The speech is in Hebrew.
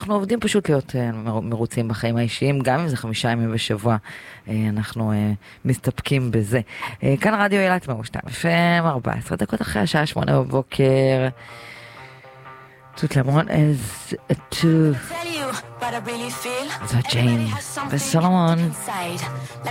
אנחנו עובדים פשוט להיות מרוצים בחיים האישיים, גם אם זה 5 ימים בשבוע, אנחנו מסתפקים בזה. כאן רדיו אילת 102 FM, 14 דקות אחרי השעה 8 בבוקר. תות למון אז זאת ג'יין וסולומון.